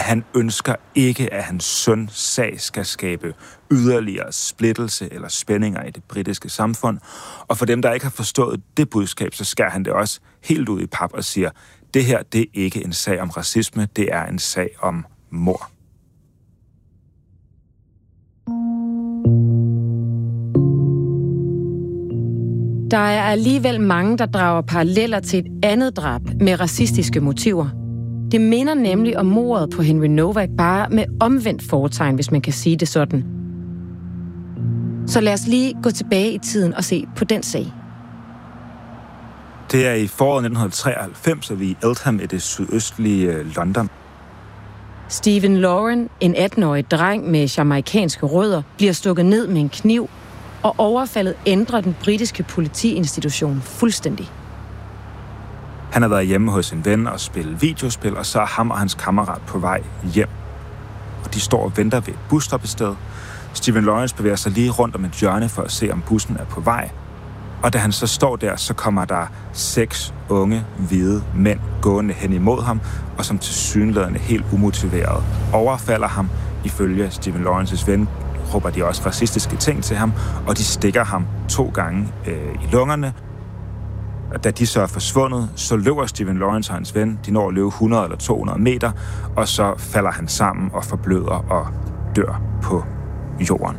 han ønsker ikke, at hans søns sag skal skabe yderligere splittelse eller spændinger i det britiske samfund. Og for dem, der ikke har forstået det budskab, så skærer han det også helt ud i pap og siger, det her, det er ikke en sag om racisme, det er en sag om mord. Der er alligevel mange, der drager paralleller til et andet drab med racistiske motiver. Det minder nemlig om mordet på Henry Novak, bare med omvendt fortegn, hvis man kan sige det sådan. Så lad os lige gå tilbage i tiden og se på den sag. Det er i foråret 1993, og vi er i Eltham i det sydøstlige London. Stephen Lauren, en 18-årig dreng med jamaikanske rødder, bliver stukket ned med en kniv, og overfaldet ændrer den britiske politiinstitution fuldstændig. Han har været hjemme hos en ven og spillet videospil, og så er ham og hans kammerat på vej hjem. Og de står og venter ved et busstoppested. Stephen Lawrence bevæger sig lige rundt om et hjørne for at se, om bussen er på vej. Og da han så står der, så kommer der 6 unge, hvide mænd gående hen imod ham, og som tilsyneladende helt umotiveret overfalder ham. Ifølge Stephen Lawrences ven råber de også racistiske ting til ham, og de stikker ham 2 gange i lungerne. Og da de så er forsvundet, så løber Stephen Lawrence og hans ven. De når at løbe 100 eller 200 meter, og så falder han sammen og forbløder og dør på jorden.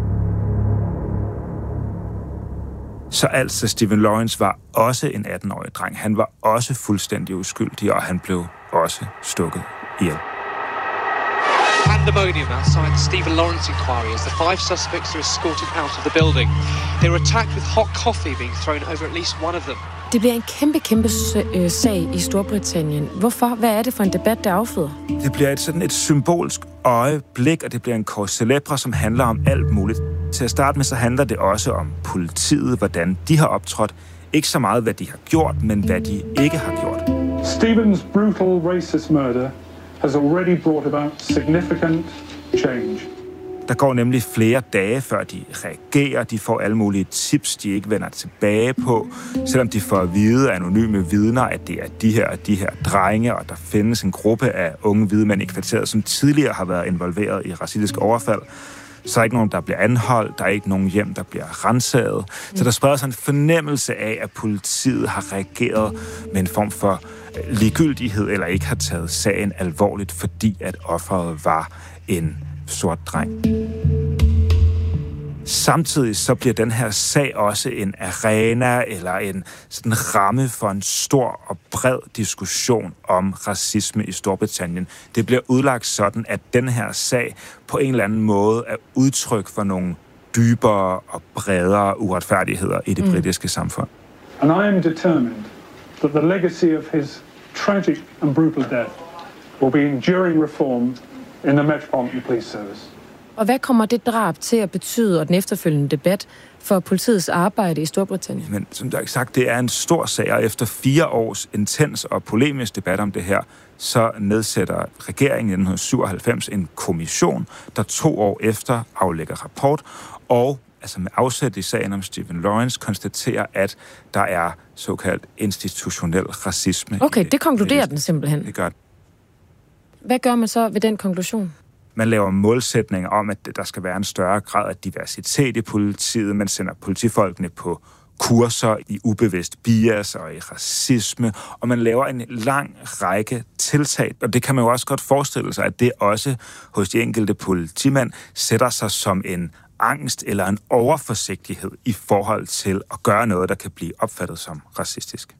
Så altså, Stephen Lawrence var også en 18-årig dreng. Han var også fuldstændig uskyldig, og han blev også stukket ihjel. Pandemonium outside the Stephen Lawrence inquiry as the 5 suspects are escorted out of the building. They were attacked with hot coffee being thrown over at least one of them. Det bliver en kæmpe sag i Storbritannien. Hvorfor? Hvad er det for en debat, der afføder? Det bliver et symbolsk øjeblik, og det bliver en cause célèbre, som handler om alt muligt. Til at starte med, så handler det også om politiet, hvordan de har optrådt. Ikke så meget, hvad de har gjort, men hvad de ikke har gjort. Stephen's brutal racist murder has already brought about significant change. Der går nemlig flere dage, før de reagerer. De får alle mulige tips, de ikke vender tilbage på. Selvom de får at vide af anonyme vidner, at det er de her drenge, og der findes en gruppe af unge hvide mænd i kvarteret, som tidligere har været involveret i racistiske overfald. Så er ikke nogen, der bliver anholdt. Der er ikke nogen hjem, der bliver ransaget. Så der spreder sig en fornemmelse af, at politiet har reageret med en form for ligegyldighed, eller ikke har taget sagen alvorligt, fordi at offeret var en sort dreng. Samtidig så bliver den her sag også en arena eller en sådan ramme for en stor og bred diskussion om racisme i Storbritannien. Det bliver udlagt sådan, at den her sag på en eller anden måde er udtryk for nogle dybere og bredere uretfærdigheder i det britiske samfund. And I am determined that the legacy of his tragic and brutal death will be enduring reform in the Metropolitan Police Service. Og hvad kommer det drab til at betyde, og den efterfølgende debat, for politiets arbejde i Storbritannien? Men som der er sagt, det er en stor sag, og efter 4 års intens og polemisk debat om det her, så nedsætter regeringen i 1997 en kommission, der 2 år efter aflægger rapport, og altså med afsæt i sagen om Stephen Lawrence, konstaterer, at der er såkaldt institutionel racisme. Okay, det konkluderer den simpelthen. Det gør. Hvad gør man så ved den konklusion? Man laver målsætninger om, at der skal være en større grad af diversitet i politiet. Man sender politifolkene på kurser i ubevidst bias og i racisme, og man laver en lang række tiltag. Og det kan man jo også godt forestille sig, at det også hos de enkelte politimænd sætter sig som en angst eller en overforsigtighed i forhold til at gøre noget, der kan blive opfattet som racistisk.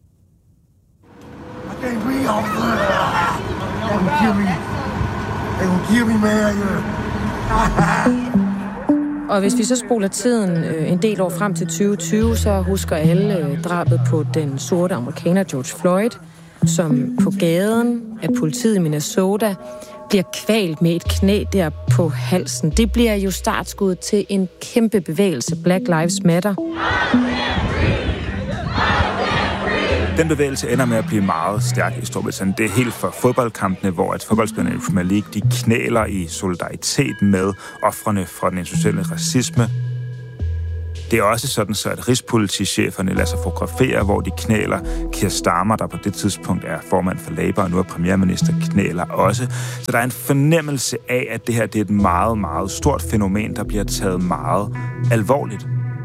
Og hvis vi så spoler tiden en del år frem til 2020, så husker alle drabet på den sorte amerikaner George Floyd, som på gaden af politiet i Minnesota bliver kvalt med et knæ der på halsen. Det bliver jo startskuddet til en kæmpe bevægelse, Black Lives Matter. Den bevægelse ender med at blive meget stærk i Storbritannien. Det er helt fra fodboldkampene, hvor at fodboldspillerne i Premier League, de knæler i solidaritet med ofrene fra den institutionelle racisme. Det er også sådan, så at rigspoliticheferne lader sig fotografere, hvor de knæler. Keir Starmer, der på det tidspunkt er formand for Labour og nu er premierminister, knæler også. Så der er en fornemmelse af, at det her det er et meget, meget stort fænomen, der bliver taget meget alvorligt.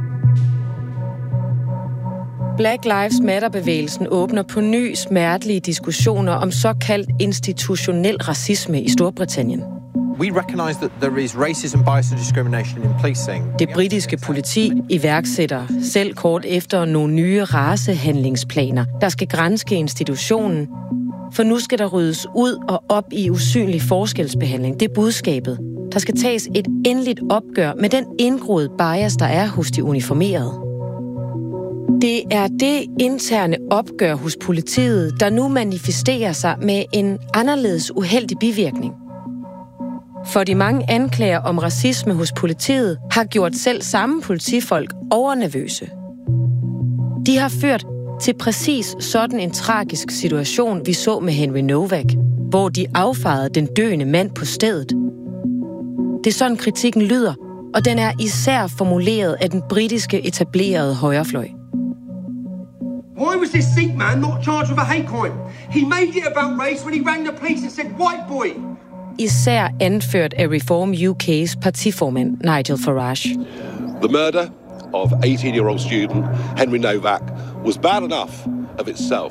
Black Lives Matter-bevægelsen åbner på ny smertelige diskussioner om såkaldt institutionel racisme i Storbritannien. We recognize that there is racism, bias and discrimination in policing. Det britiske politi iværksætter selv kort efter nogle nye racehandlingsplaner, der skal granske institutionen. For nu skal der ryddes ud og op i usynlig forskelsbehandling. Det er budskabet. Der skal tages et endeligt opgør med den indgroede bias, der er hos de uniformerede. Det er det interne opgør hos politiet, der nu manifesterer sig med en anderledes uheldig bivirkning. For de mange anklager om racisme hos politiet har gjort selv samme politifolk overnervøse. De har ført til præcis sådan en tragisk situation, vi så med Henry Novak, hvor de affejede den døende mand på stedet. Det er sådan kritikken lyder, og den er især formuleret af den britiske etablerede højrefløj. Why was this Sikh man not charged with a hate crime? He made it about race when he rang the police and said, white boy. Især anført af Reform UK's partiformand Nigel Farage. The murder of 18-year-old student Henry Novak was bad enough of itself.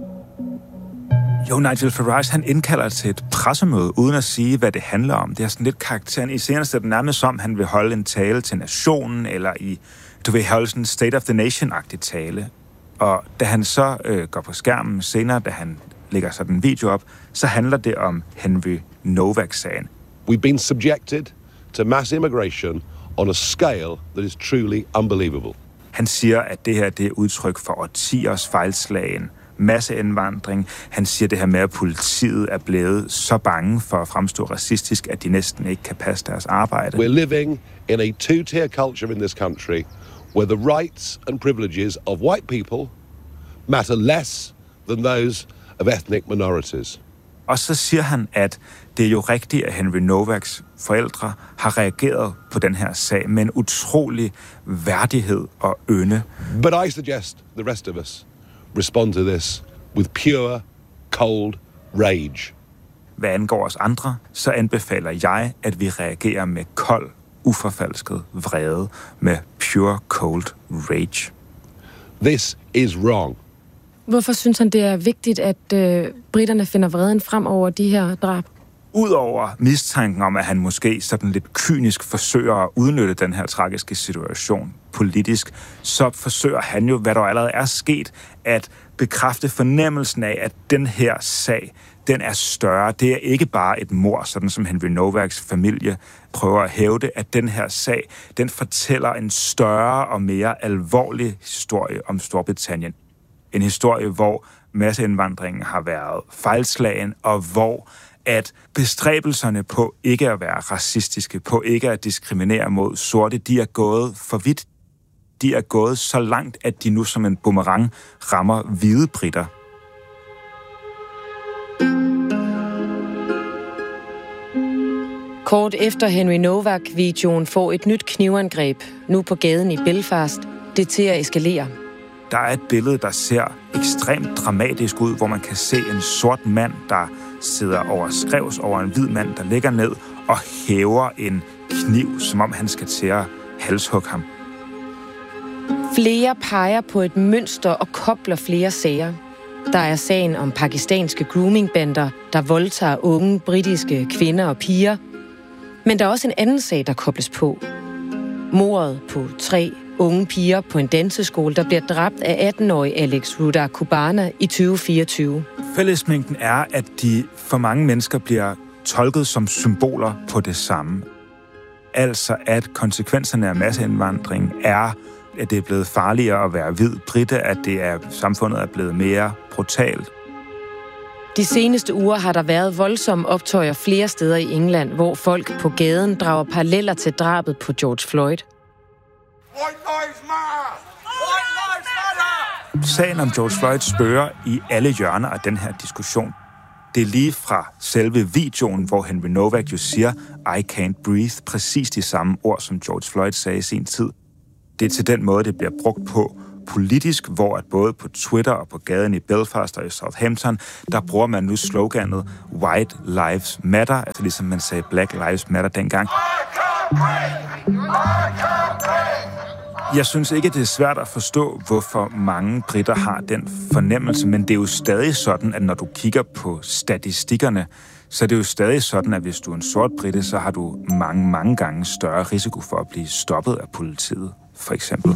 Jo, Nigel Farage, han indkalder til et pressemøde, uden at sige, hvad det handler om. Det er sådan lidt karakteren. I senere er det nærmest som, han vil holde en tale til nationen, eller du vil holde sådan en State of the Nation-agtig tale. Og da han så går på skærmen senere, da han lægger sådan en video op, så handler det om Henry Novak-sagen. We've been subjected to mass immigration on a scale that is truly unbelievable. Han siger, at det her det er udtryk for årtiers fejlslagen masseindvandring. Han siger det her med, at politiet er blevet så bange for at fremstå racistisk, at de næsten ikke kan passe deres arbejde. We're living in a two-tier culture in this country where the rights and privileges of white people matter less than those of ethnic minorities. Og så siger han, at det er jo rigtigt, at Henry Novaks forældre har reageret på den her sag med en utrolig værdighed og ynde. But I suggest the rest of us respond to this with pure, cold rage. Hvad angår os andre, så anbefaler jeg, at vi reagerer med kold, uforfalsket vrede, med pure, cold rage. This is wrong. Hvorfor synes han, det er vigtigt, at briterne finder vreden frem over de her drab? Udover mistanken om, at han måske sådan lidt kynisk forsøger at udnytte den her tragiske situation politisk, så forsøger han jo, hvad der allerede er sket, at bekræfte fornemmelsen af, at den her sag, den er større. Det er ikke bare et mord, sådan som Henry Novaks familie prøver at hævde, at den her sag, den fortæller en større og mere alvorlig historie om Storbritannien. En historie, hvor masseindvandringen har været fejlslagen, og hvor at bestræbelserne på ikke at være racistiske, på ikke at diskriminere mod sorte, de er gået for vidt. De er gået så langt, at de nu som en boomerang rammer hvide briter. Kort efter Henry Novak-videoen får et nyt knivangreb, nu på gaden i Belfast, det til at eskalere. Der er et billede, der ser ekstremt dramatisk ud, hvor man kan se en sort mand, der sidder overskrevs over en hvid mand, der ligger ned og hæver en kniv, som om han skal til at halshugge ham. Flere peger på et mønster og kobler flere sager. Der er sagen om pakistanske groomingbander, der voldtager unge britiske kvinder og piger. Men der er også en anden sag, der kobles på. Mordet på 3 unge piger på en danseskole, der bliver dræbt af 18-årige Alex Ruda Kubana i 2024. Fællesmængden er, at de for mange mennesker bliver tolket som symboler på det samme. Altså at konsekvenserne af masseindvandring er, at det er blevet farligere at være hvid brite, at samfundet er blevet mere brutalt. De seneste uger har der været voldsomme optøjer flere steder i England, hvor folk på gaden drager paralleller til drabet på George Floyd. Sagen om George Floyd spørger i alle hjørner af den her diskussion. Det er lige fra selve videoen, hvor Henry Novak jo siger, I can't breathe, præcis de samme ord, som George Floyd sagde i sin tid. Det er til den måde, det bliver brugt på politisk, hvor at både på Twitter og på gaden i Belfast og i Southampton, der bruger man nu sloganet White Lives Matter, altså ligesom man sagde Black Lives Matter dengang. Jeg synes ikke, det er svært at forstå, hvorfor mange briter har den fornemmelse, men det er jo stadig sådan, at når du kigger på statistikkerne, så er det jo stadig sådan, at hvis du er en sort brite, så har du mange gange større risiko for at blive stoppet af politiet, for eksempel.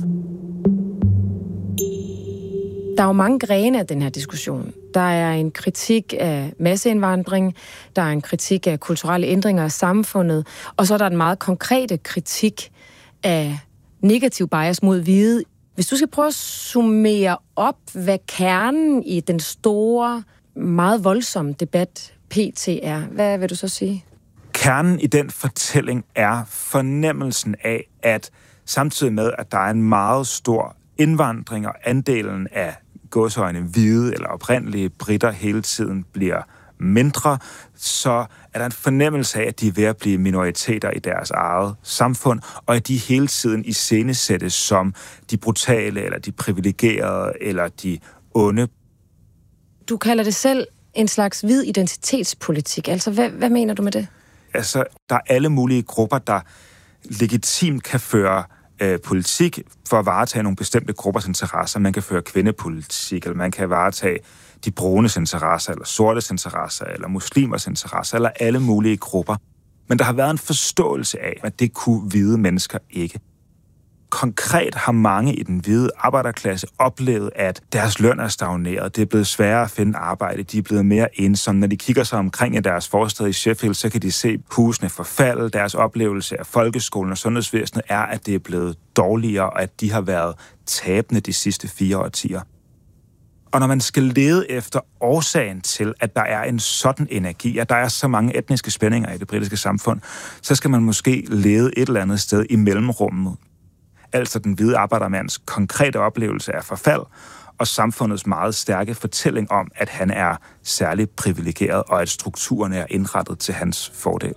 Der er jo mange grene af den her diskussion. Der er en kritik af masseindvandring, der er en kritik af kulturelle ændringer af samfundet, og så er der en meget konkrete kritik af negativ bias mod hvide. Hvis du skal prøve at summere op, hvad kernen i den store, meget voldsomme debat PT er, hvad vil du så sige? Kernen i den fortælling er fornemmelsen af, at samtidig med, at der er en meget stor indvandring, og andelen af gåseøjne hvide eller oprindelige britter hele tiden bliver mindre, så er der en fornemmelse af, at de er ved at blive minoriteter i deres eget samfund, og at de hele tiden iscenesættes som de brutale, eller de privilegerede, eller de onde. Du kalder det selv en slags hvid identitetspolitik. Altså, hvad mener du med det? Altså, der er alle mulige grupper, der legitimt kan føre politik for at varetage nogle bestemte gruppers interesser. Man kan føre kvindepolitik, eller man kan varetage de brunes interesser, eller sortes interesser, eller muslimers interesser, eller alle mulige grupper. Men der har været en forståelse af, at det kunne hvide mennesker ikke. Konkret har mange i den hvide arbejderklasse oplevet, at deres løn er stagneret. Det er blevet sværere at finde arbejde. De er blevet mere ensomme. Når de kigger sig omkring i deres forstad i Sheffield, så kan de se husene forfalde. Deres oplevelse af folkeskolen og sundhedsvæsenet er, at det er blevet dårligere, og at de har været tabende de sidste 4 årtier. Og når man skal lede efter årsagen til, at der er en sådan energi, at der er så mange etniske spændinger i det britiske samfund, så skal man måske lede et eller andet sted i mellemrummet. Altså den hvide arbejdermands konkrete oplevelse af forfald, og samfundets meget stærke fortælling om, at han er særligt privilegeret, og at strukturerne er indrettet til hans fordel.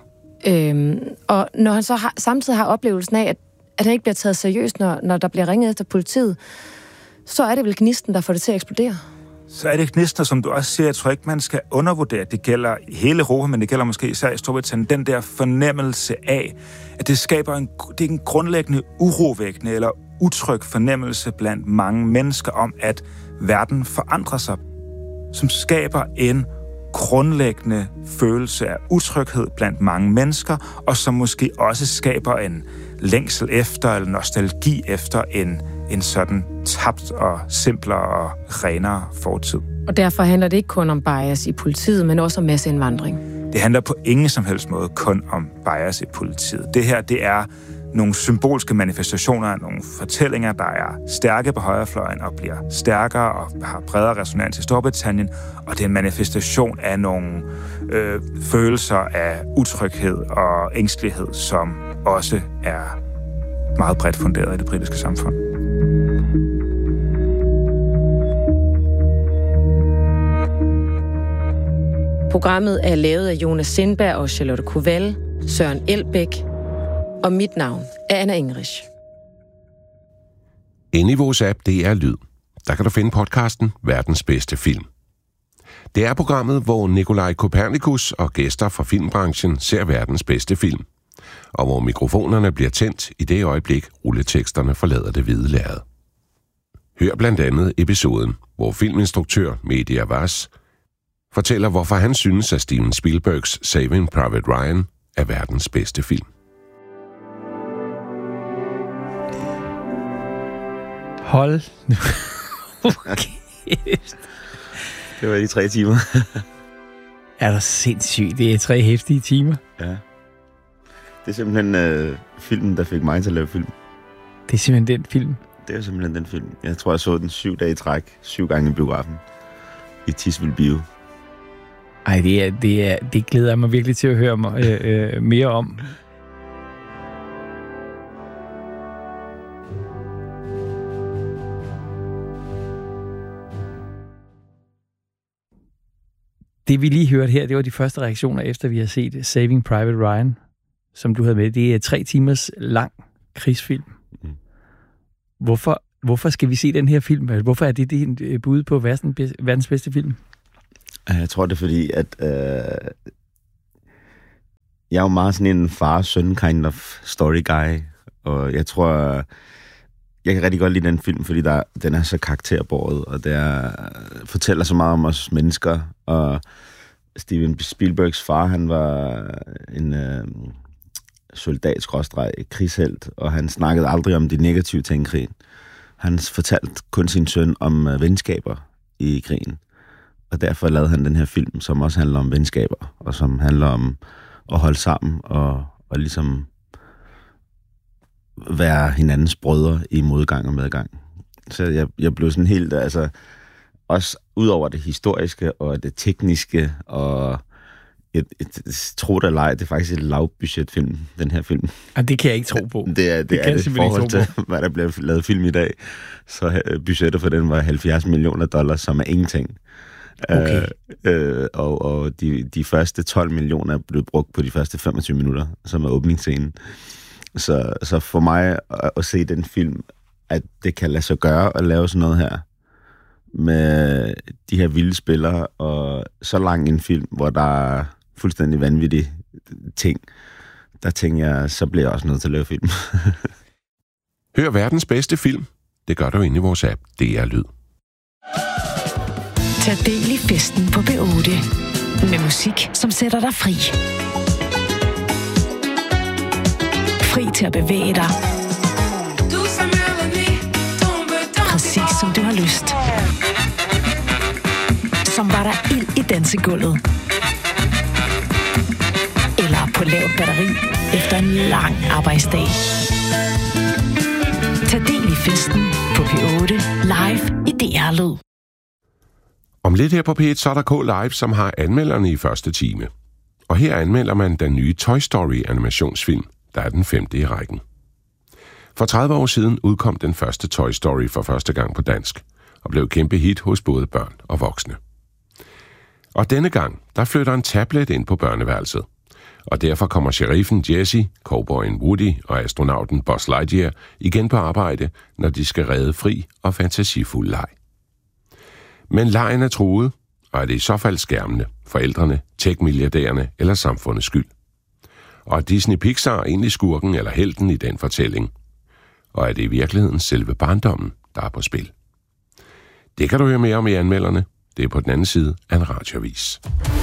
Og når han så samtidig har oplevelsen af, at han ikke bliver taget seriøst, når der bliver ringet efter politiet, så er det vel gnisten, der får det til at eksplodere? Så er det gnisten, som du også siger, jeg tror ikke, man skal undervurdere. Det gælder i hele Europa, men det gælder måske især i Storbritannien. Den der fornemmelse af, at det skaber det er en grundlæggende urovækkende eller utryg fornemmelse blandt mange mennesker om, at verden forandrer sig. Som skaber en grundlæggende følelse af utryghed blandt mange mennesker, og som måske også skaber en længsel efter, eller nostalgi efter en sådan tabt og simplere og renere fortid. Og derfor handler det ikke kun om bias i politiet, men også om masseindvandring. Det handler på ingen som helst måde kun om bias i politiet. Det her, det er nogle symbolske manifestationer af nogle fortællinger, der er stærke på højrefløjen og bliver stærkere og har bredere resonans i Storbritannien. Og det er en manifestation af nogle følelser af utryghed og ængstelighed, som også er meget bredt funderet i det britiske samfund. Programmet er lavet af Jonas Sindberg og Charlotte Koval, Søren Elbæk, og mit navn er Anna Engrich. Inde i vores app DR Lyd, der kan du finde podcasten Verdens Bedste Film. Det er programmet, hvor Nikolaj Kopernikus og gæster fra filmbranchen ser verdens bedste film, og hvor mikrofonerne bliver tændt i det øjeblik, rulleteksterne forlader det hvide lærred. Hør blandt andet episoden, hvor filminstruktør Mehdi Abbas fortæller, hvorfor han synes, at Steven Spielbergs Saving Private Ryan er verdens bedste film. Hold nu. Okay. Det var de 3 timer. Er der sindssygt? Det er 3 heftige timer. Ja. Det er simpelthen filmen, der fik mig til at lave film. Det er simpelthen den film? Det er simpelthen den film. Jeg tror, jeg så den 7 dage i træk. 7 gange i biografen. I Tisvilde Bio. Ej, det glæder jeg mig virkelig til at høre mere om. Det vi lige hørte her, det var de første reaktioner, efter vi har set Saving Private Ryan, som du havde med. Det er 3 timers lang krigsfilm. Hvorfor skal vi se den her film? Hvorfor er det din bud på verdens bedste film? Jeg tror, det er fordi, at jeg er jo meget sådan en far-søn kind of story guy, og jeg tror, jeg kan rigtig godt lide den film, fordi den er så karakterbåret, og det fortæller så meget om os mennesker, og Steven Spielbergs far, han var en soldat-krigshelt, og han snakkede aldrig om de negative ting i krigen. Han fortalte kun sin søn om venskaber i krigen, og derfor lavede han den her film, som også handler om venskaber, og som handler om at holde sammen, og ligesom være hinandens brødre i modgang og medgang. Så jeg blev sådan helt, altså, også ud over det historiske og det tekniske, og tro det eller ej, det er faktisk et lavbudgetfilm, den her film. Og det kan jeg ikke tro på. Det er det i forhold til, hvad der bliver lavet film i dag. Så budgettet for den var $70 million, som er ingenting. Okay. Og de første 12 millioner er blevet brugt på de første 25 minutter, som er åbningsscenen. Så for mig at se den film, at det kan lade sig gøre at lave sådan noget her, med de her vilde spillere, og så lang en film, hvor der er fuldstændig vanvittige ting, der tænker jeg, så bliver jeg også nødt til at lave film. Hør verdens bedste film. Det gør du inde i vores app, DR Lyd. Tag del i festen på B8 med musik, som sætter dig fri. Fri til at bevæge dig. Præcis som du har lyst. Som var der ild i dansegulvet. Eller på lavt batteri efter en lang arbejdsdag. Tag del i festen på P8 live i DR Lyd. Om lidt her på P1, så er der K Live, som har anmelderne i første time. Og her anmelder man den nye Toy Story animationsfilm, der er den 5. i rækken. For 30 år siden udkom den første Toy Story for første gang på dansk, og blev kæmpe hit hos både børn og voksne. Og denne gang, der flytter en tablet ind på børneværelset. Og derfor kommer sheriffen Jesse, cowboyen Woody og astronauten Buzz Lightyear igen på arbejde, når de skal redde fri og fantasifuld leg. Men lejen er truet, og er det i så fald skærmene, forældrene, tech-milliardærerne eller samfundets skyld. Og er Disney Pixar egentlig skurken eller helten i den fortælling? Og er det i virkeligheden selve barndommen, der er på spil? Det kan du høre mere om i anmelderne. Det er på den anden side af en radioavis.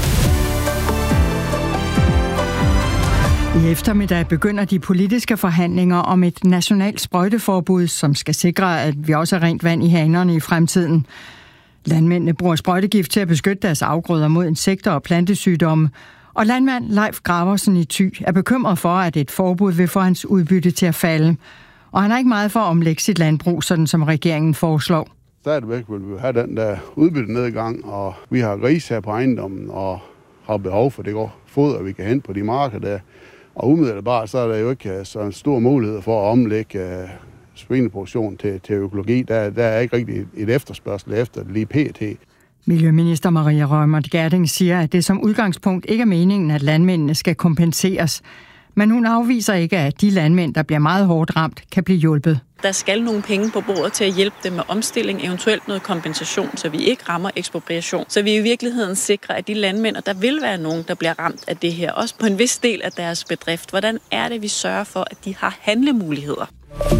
I eftermiddag begynder de politiske forhandlinger om et nationalt sprøjteforbud, som skal sikre, at vi også har rent vand i hanerne i fremtiden. Landmændene bruger sprøjtegift til at beskytte deres afgrøder mod insekter og plantesygdomme. Og landmand Leif Graversen i Thy er bekymret for, at et forbud vil få hans udbytte til at falde. Og han har ikke meget for at omlægge sit landbrug, sådan som regeringen foreslår. Stadigvæk vil vi have den der udbyttenedgang, og vi har gris her på ejendommen, og har behov for det går foder, vi kan hente på de marker der. Og umiddelbart så er der jo ikke så en stor mulighed for at omlægge svineproduktion til økologi. Der er ikke rigtig et efterspørgsel efter det lige pt. Miljøminister Maria Reumert Gjerding siger, at det som udgangspunkt ikke er meningen, at landmændene skal kompenseres. Men hun afviser ikke, at de landmænd, der bliver meget hårdt ramt, kan blive hjulpet. Der skal nogle penge på bordet til at hjælpe dem med omstilling, eventuelt noget kompensation, så vi ikke rammer ekspropriation. Så vi i virkeligheden sikrer, at de landmænd, og der vil være nogen, der bliver ramt af det her, også på en vis del af deres bedrift. Hvordan er det, vi sørger for, at de har handlemuligheder?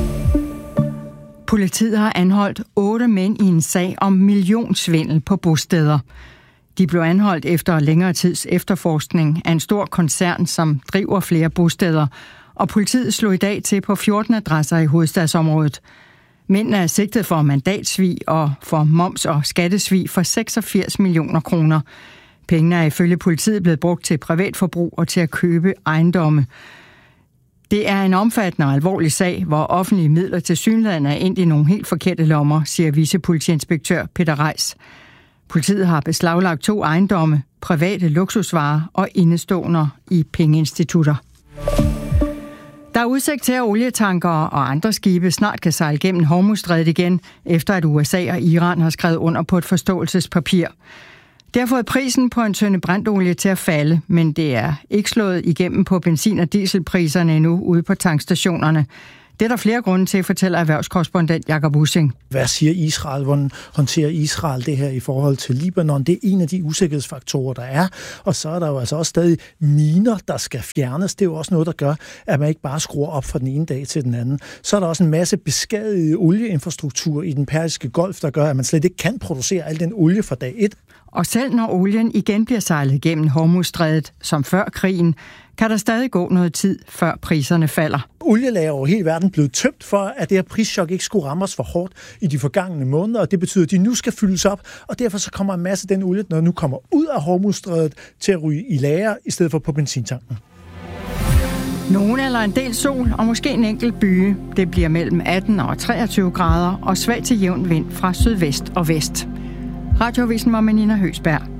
Politiet har anholdt 8 mænd i en sag om millionsvindel på bosteder. De blev anholdt efter længere tids efterforskning af en stor koncern, som driver flere bosteder, og politiet slog i dag til på 14 adresser i hovedstadsområdet. Mændene er sigtet for mandatsvig og for moms- og skattesvig for 86 millioner kroner. Pengene er ifølge politiet blevet brugt til privatforbrug og til at købe ejendomme. Det er en omfattende og alvorlig sag, hvor offentlige midler til synligheden er endt i nogle helt forkerte lommer, siger vicepolitiinspektør Peter Reis. Politiet har beslaglagt 2 ejendomme, private luksusvarer og indeståender i pengeinstitutter. Der er udsigt til, at olietankere og andre skibe snart kan sejle gennem Hormuzstrædet igen, efter at USA og Iran har skrevet under på et forståelsespapir. Det har fået prisen på en tønde brændolie til at falde, men det er ikke slået igennem på benzin- og dieselpriserne endnu ude på tankstationerne. Det er der flere grunde til, fortæller erhvervskorrespondent Jakob Ussing. Hvad siger Israel? Hvordan håndterer Israel det her i forhold til Libanon? Det er en af de usikkerhedsfaktorer, der er. Og så er der jo altså også stadig miner, der skal fjernes. Det er jo også noget, der gør, at man ikke bare skruer op fra den ene dag til den anden. Så er der også en masse beskadiget olieinfrastruktur i den Persiske Golf, der gør, at man slet ikke kan producere al den olie fra dag 1. Og selv når olien igen bliver sejlet gennem Hormuzstrædet, som før krigen, kan der stadig gå noget tid, før priserne falder. Olielager over hele verden blev tømt for, at det her prischok ikke skulle ramme os for hårdt i de forgangne måneder, og det betyder, at de nu skal fyldes op, og derfor så kommer en masse af den olie, når nu kommer ud af Hormuzstrædet, til at ryge i lager, i stedet for på benzintanken. Nogen eller en del sol, og måske en enkelt byge. Det bliver mellem 18 og 23 grader, og svag til jævn vind fra sydvest og vest. Radioavisen var med Nina Høgsberg.